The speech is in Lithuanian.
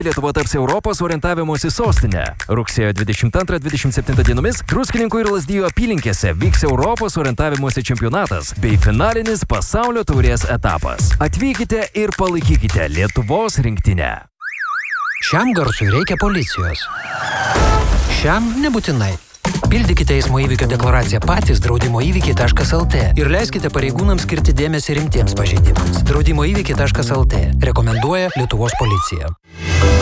Lietuva taps Europos orientavimosi sostinė. Rugsėjo 22-27 dienomis Druskininkų ir Lazdijų apylinkėse vyks Europos orientavimosi čempionatas bei finalinis pasaulio taurės etapas. Atvykite ir palaikykite Lietuvos rinktinę. Šiam garsui reikia policijos. Šiam nebūtinai. Pildykite eismo įvykio deklaraciją patys draudimoįvykiai.lt ir leiskite pareigūnams skirti dėmesį rimtiems pažeidimams. Draudimoįvykiai.lt rekomenduoja Lietuvos policija.